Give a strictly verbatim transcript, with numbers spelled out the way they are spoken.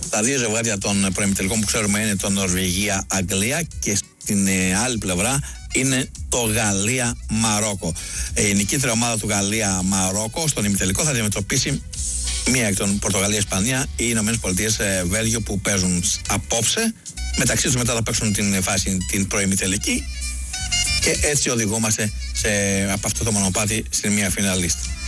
Τα δύο ζευγάρια των προημιτελικών που ξέρουμε είναι το Νορβηγία-Αγγλία και στην ε, άλλη πλευρά είναι το Γαλλία-Μαρόκο. Η νικήτρια ομάδα του Γαλλία-Μαρόκο στον ημιτελικό θα αντιμετωπίσει μία εκ των Πορτογαλία-Ισπανία ή οι Ηνωμένες Πολιτείες Βέλγιο που παίζουν απόψε. Μεταξύ τους μετά θα παίξουν την φάση την προημιτελική και έτσι οδηγόμαστε σε, από αυτό το μονοπάτι στην μία φιναλίστη.